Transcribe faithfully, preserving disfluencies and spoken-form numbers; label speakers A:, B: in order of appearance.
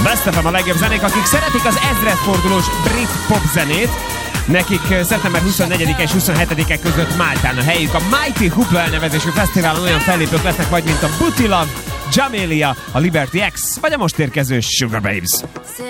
A: Best ef em a legjobb zenék, akik szeretik az ezredfordulós brit pop zenét. Nekik szeptember huszonnegyedike és huszonhetedike között Máltán a helyük. A Mighty Hoopla elnevezésű fesztiválon olyan fellépők lesznek majd, mint a Booty Love, Jamelia, a Liberty X, vagy a most érkező Sugar Babes.